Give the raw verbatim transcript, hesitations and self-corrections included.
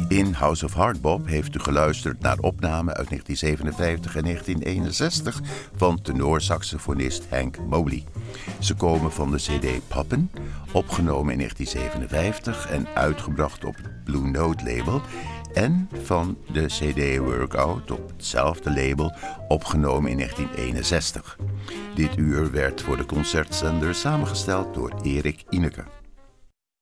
In House of Hardbop heeft u geluisterd naar opnamen uit negentien zevenenvijftig en negentien eenenzestig van tenorsaxofonist Hank Mobley. Ze komen van de cd Poppin', opgenomen in negentien zevenenvijftig en uitgebracht op het Blue Note label, en van de cd Workout op hetzelfde label, opgenomen in negentien eenenzestig. Dit uur werd voor de concertzender samengesteld door Erik Ineke.